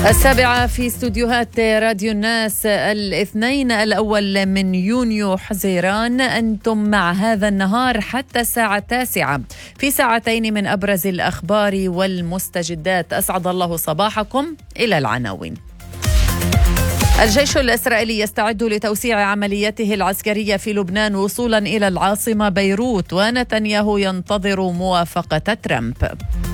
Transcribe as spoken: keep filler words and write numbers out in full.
السابعة في استوديوهات راديو الناس الاثنين الأول من يونيو حزيران. أنتم مع هذا النهار حتى الساعة التاسعة في ساعتين من أبرز الأخبار والمستجدات. أسعد الله صباحكم. إلى العناوين. الجيش الإسرائيلي يستعد لتوسيع عملياته العسكرية في لبنان وصولا إلى العاصمة بيروت، ونتنياهو ينتظر موافقة ترامب.